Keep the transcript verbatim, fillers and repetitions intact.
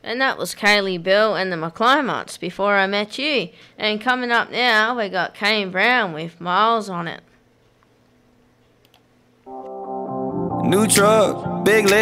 And that was Kaylee Bell and the McClymonts before I met you. And coming up now, we got Kane Brown with Miles on It. New truck, big leg.